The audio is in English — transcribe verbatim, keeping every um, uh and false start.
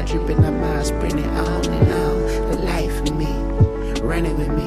dripping up my sprinting on and on. The life in me, running with me.